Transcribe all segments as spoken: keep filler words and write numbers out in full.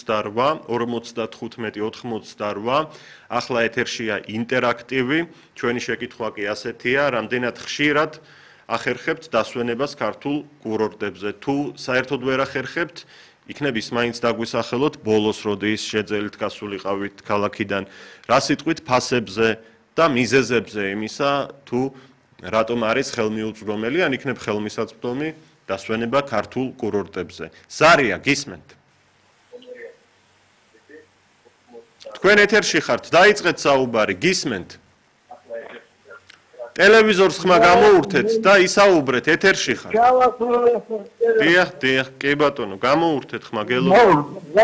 ორმოცდარვა, ორმოცდათხუთმეტი, ოთხმოცდარვა. ახლა ეთერშია ინტერაქტივი. ჩვენი შეკითხვა კი ასეთია, რამდენად ხშირად ახერხებთ დასვენებას ქართულ კურორტებზე. თუ საერთოდ ვერ ახერხებთ, იქნებ ის მაინც დაგვისახელოთ ბოლოს, როდის შეძელით გასულიყავით ქალაქიდან, რა სიტყვით ფასებზე და მიზეზებზე იმისა, თუ რატომ არის ხელმიუწვდომელი, ან იქნებ ხელმისაწვდომი დასვენება ქართულ კურორტებზე. ზარია, გისმენთ? თქვენ ეთერში ხართ, დაიწყეთ საუბარი, გისმენთ? ტელევიზორს ხმა გამოურთეთ და ისაუბრეთ, ეთერში ხართ. დიახ, დიახ, კი ბატონო, გამოურთეთ ხმა, გელოდებით.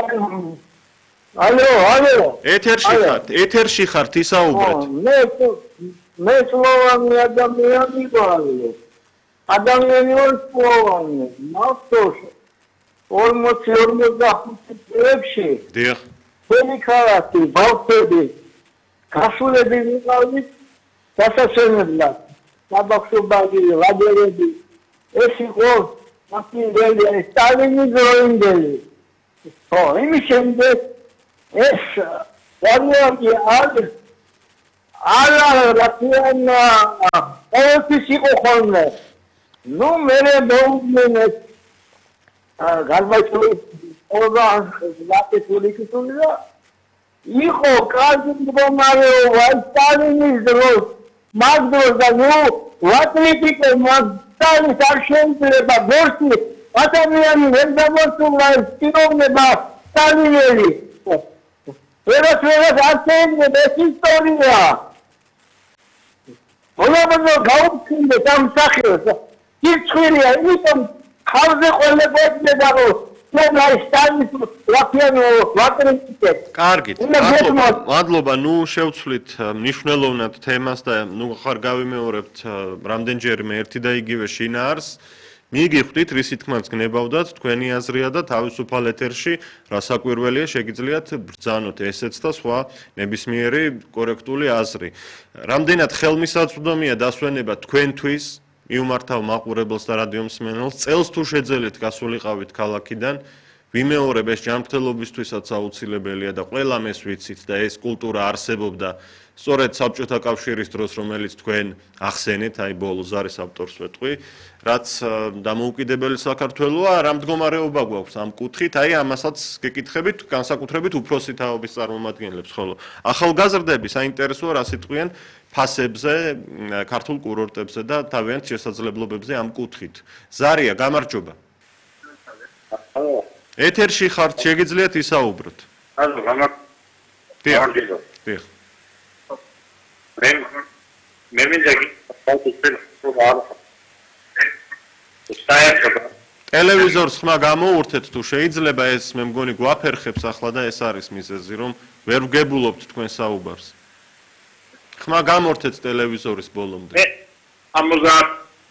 ალო, ალო. ეთერში ხართ, ეთერში ხართ, ისაუბრეთ. მე მე словами ადამიანი ვარ. ადამიანი ვარ словами. მართოს ორმოცი ორმოცდახუთი წლებში. დიახ. თქვენი ქალაქი, ბავშვები, გასულები ვიყავით დასასვენებლად. საბავშვობაგი, ლაგერები. ეს იყო მაშინდელი სტალინის დროინდელი. ხო, იმის შემდეგ ეს ვარიანტი არის არა რაკიან ყოველთვის იყო ხოლმე. ნუ მე მოუგმენეს გარბაჩოვი ობა ლატიფული კითხვა იყო კარგი მდგომარეობა სტალინის დროს მაგ დროს და ნუ ლატიფიკო მაგ არ შეიძლება გორსი ადამიანი ვერ გამოსულა სტილოვნება სტალინელი ვერას ვერას აცენდა ეს ისტორია ყველაფერზე გაუქმდა სამსახიოს კითხვია იმიტომ ხალხზე ყველაფერზე რომ კარგით, მადლობა, ნუ შევცვლით მნიშვნელოვნად თემას და ნუ ხარ გავიმეორებთ რამდენჯერმე ერთი და იგივე შინაარსს. მიიგიხვდით, რისი თქმაც გნებავდათ, თქვენი აზრია და თავისუფალ ეთერში, რა საკვირველია, შეგიძლიათ ბრძანოთ ესეც და სხვა ნებისმიერი კორექტული აზრი. რამდენად ხელმისაწვდომია დასვენება თქვენთვის, მიუმართავ მაყურებელს და რადიომსმენელს, წელს თუ შეძელით გასულიყავით ქალაქიდან, ვიმეორებ ეს ჯანმრთელობისთვისაც აუცილებელია და ყველამ ეს ვიცით და ეს კულტურა არსებობდა სწორედ საბჭოთა კავშირის დროს, რომელიც თქვენ ახსენეთ, აი ბოლოს არის ავტორს ვეტყვი, რაც დამოუკიდებელი საქართველოა, რა მდგომარეობა გვაქვს ამ კუთხით, აი ამასაც გეკითხებით, განსაკუთრებით უფროსი თაობის წარმომადგენლებს, ხოლო ახალგაზრდები საინტერესოა რა სიტყვიან ფასებზე, ქართულ კურორტებზე და თავიანთ შესაძლებლობებზე ამ კუთხით. ზარია, გამარჯობა. ეთერში ხართ, შეგიძლიათ ისაუბროთ. ანუ გამარჯობა. დიახ. მე მე მინდა ტელევიზორს ხმა გამოურთეთ თუ შეიძლება ეს მე მგონი გვაფერხებს ახლა და ეს არის მიზეზი რომ ვერ ვგებულობთ თქვენ საუბარს. ხმა გამორთეთ ტელევიზორის ბოლომდე. ორმოცდაათ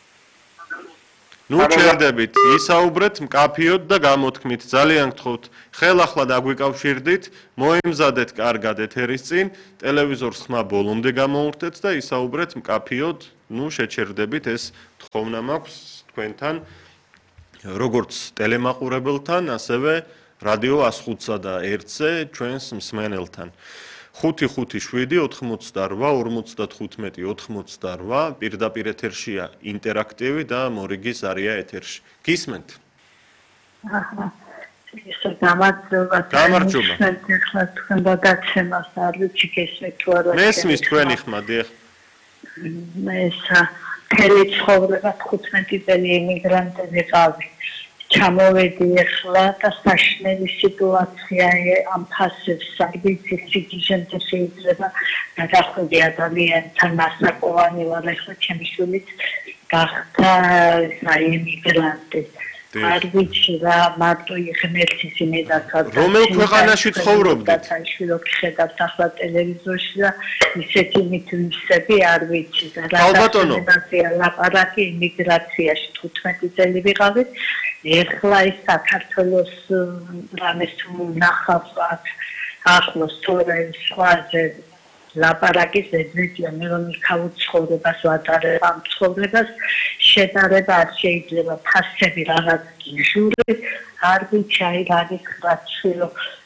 ნუ ჩერდებით, ისაუბრეთ მკაფიოდ და გამოთქმით. ძალიან გთხოვთ, ხელახლა დაგვიკავშირდით, მოემზადეთ კარგად ეთერის წინ, ტელევიზორს ხმა ბოლომდე გამოურთეთ და ისაუბრეთ მკაფიოდ, ნუ შეჩერდებით, ეს თხოვნა მაქვს თქვენთან, როგორც ტელემაყურებელთან, ასევე რადიო ას ხუთსა და ერთზე ჩვენს მსმენელთან. ხუთი ხუთი შვიდი ოთხმოცდარვა ორმოცდათხუთმეტი ოთხმოცდარვა პირდაპირ ეთერშია ინტერაქტივი და მორიგი ზარია ეთერში. გისმენთ? აჰა. ისე გამარჯობა. გამარჯობა. ახლა თქვენ გადაცემას არ ვიცი გესმით თუ არა. მესმის თქვენი ხმა, დიახ. მე ისა მთელი ცხოვრება თხუთმეტი წელი ემიგრანტი ვიყავი. ჩამოვედი ახლა და საშინელი სიტუაცია ამ ფასებს არ ვიცი სიგიჟენზე შეიძლება გადახვიდე ადამიანთან მასაკოვანი ვარ ახლა ჩემი შვილიც გახდა ემიგრანტი არ ვიცი რა მარტო ღმერთის იმედაცა რომელ ქვეყანაში ცხოვრობდით? შვილო ხედავთ ახლა ტელევიზორში და ისეთი მითვისები არ ვიცი და ალბათონო ლაპარაკი იმიგრაციაში თხუთმეტი წელი ვიყავით ეხლა ის საქართველოს რამეს თუ ნახავს ახლოს თორე სხვაზე ლაპარაკის ეძებია მე რომ იქაუთ ცხოვრებას ვატარებ ამ ცხოვრებას შედარება არ შეიძლება ფასები რაღაც გიჟური არ ვიცი აი რა გითხრათ შვილო